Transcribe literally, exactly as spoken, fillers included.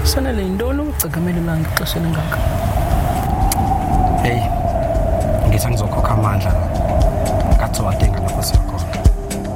Kufanele indolo ucegamela ilanga ixesha lengaka. Hey, ngithi ngizokhokha amandla. Kathi wadenga lapho siyakhona.